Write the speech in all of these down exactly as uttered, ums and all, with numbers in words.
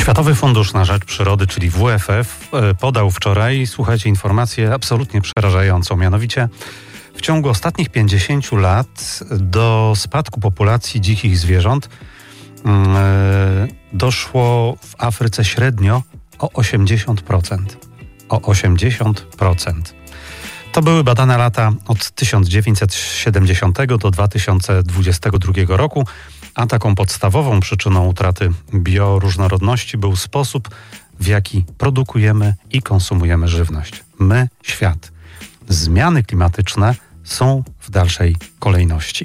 Światowy Fundusz na Rzecz Przyrody, czyli W F F, podał wczoraj, słuchajcie, informację absolutnie przerażającą. Mianowicie w ciągu ostatnich pięćdziesięciu lat do spadku populacji dzikich zwierząt yy, doszło w Afryce średnio o osiemdziesiąt procent. O osiemdziesiąt procent. To były badane lata od tysiąc dziewięćset siedemdziesiątego do dwa tysiące dwudziestego drugiego roku, a taką podstawową przyczyną utraty bioróżnorodności był sposób, w jaki produkujemy i konsumujemy żywność. My, świat. Zmiany klimatyczne są w dalszej kolejności.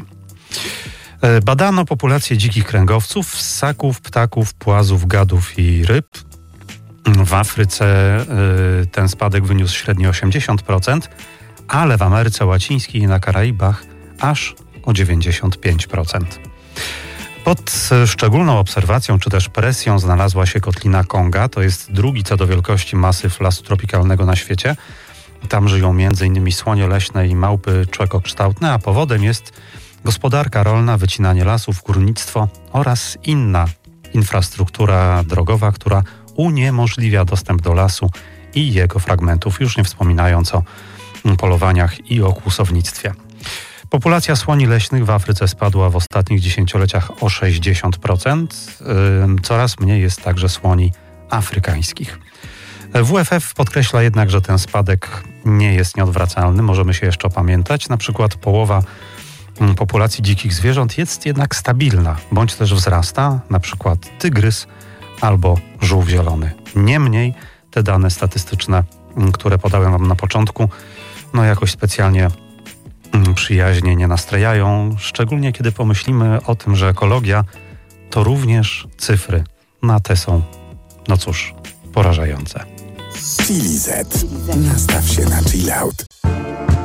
Badano populację dzikich kręgowców, ssaków, ptaków, płazów, gadów i ryb. W Afryce ten spadek wyniósł średnio osiemdziesiąt procent, ale w Ameryce Łacińskiej i na Karaibach aż o dziewięćdziesiąt pięć procent. Pod szczególną obserwacją czy też presją znalazła się kotlina Konga. To jest drugi co do wielkości masyw lasu tropikalnego na świecie. Tam żyją między innymi słonie leśne i małpy człekokształtne, a powodem jest gospodarka rolna, wycinanie lasów, górnictwo oraz inna infrastruktura drogowa, która uniemożliwia dostęp do lasu i jego fragmentów, już nie wspominając o polowaniach i o kłusownictwie. Populacja słoni leśnych w Afryce spadła w ostatnich dziesięcioleciach o sześćdziesiąt procent. Coraz mniej jest także słoni afrykańskich. W F F podkreśla jednak, że ten spadek nie jest nieodwracalny. Możemy się jeszcze opamiętać. Na przykład połowa populacji dzikich zwierząt jest jednak stabilna, bądź też wzrasta, na przykład tygrys albo żółw zielony. Niemniej te dane statystyczne, które podałem wam na początku, no jakoś specjalnie przyjaźnie nie nastrajają, szczególnie kiedy pomyślimy o tym, że ekologia to również cyfry. No a te są, no cóż, porażające. Chili Z. Nastaw się na chill out.